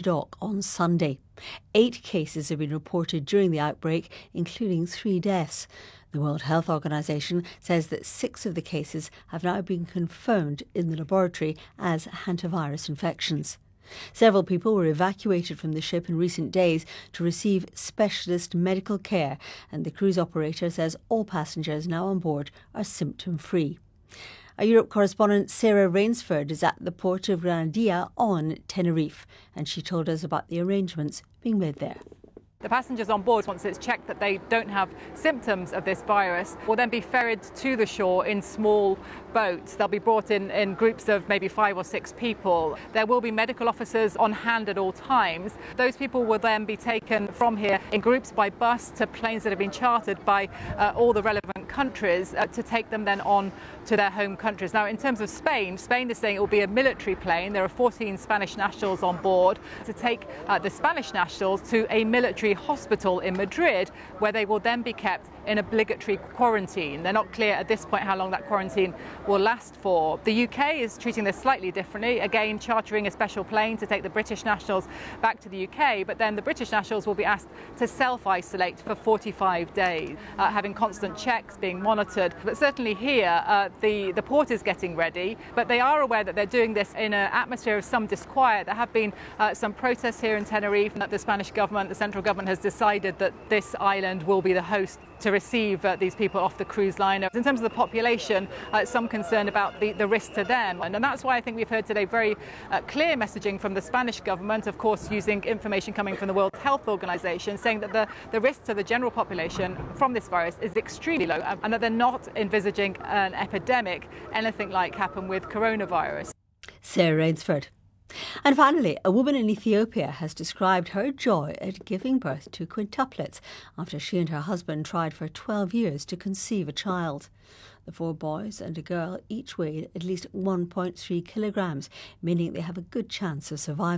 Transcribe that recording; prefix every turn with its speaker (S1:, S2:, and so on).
S1: dock on Sunday. 8 cases have been reported during the outbreak, including 3 deaths. The World Health Organization says that 6 of the cases have now been confirmed in the laboratory as hantavirus infections. Several people were evacuated from the ship in recent days to receive specialist medical care, and the cruise operator says all passengers now on board are symptom-free. Our Europe correspondent Sarah Rainsford is at the port of Granadilla on Tenerife, and she told us about the arrangements being made there.
S2: The passengers on board, once it's checked that they don't have symptoms of this virus, will then be ferried to the shore in small boats. They'll be brought in groups of maybe 5 or 6 people. There will be medical officers on hand at all times. Those people will then be taken from here in groups by bus to planes that have been chartered by all the relevant countries to take them then on to their home countries. Now, in terms of Spain is saying it will be a military plane. There are 14 Spanish nationals on board to take the Spanish nationals to a military hospital in Madrid, where they will then be kept in obligatory quarantine. They're not clear at this point how long that quarantine will last for. The UK is treating this slightly differently, again chartering a special plane to take the British nationals back to the UK, but then the British nationals will be asked to self-isolate for 45 days, having constant checks, being monitored. But certainly here, the port is getting ready, but they are aware that they're doing this in an atmosphere of some disquiet. There have been some protests here in Tenerife, and that the Spanish government, the central government, has decided that this island will be the host to receive these people off the cruise liner. In terms of the population, some concern about the risk to them. And that's why I think we've heard today very clear messaging from the Spanish government, of course using information coming from the World Health Organization, saying that the risk to the general population from this virus is extremely low, and that they're not envisaging an epidemic, anything like happened with coronavirus.
S1: Sarah Rainsford. And finally, a woman in Ethiopia has described her joy at giving birth to quintuplets after she and her husband tried for 12 years to conceive a child. The 4 boys and a girl each weighed at least 1.3 kilograms, meaning they have a good chance of survival.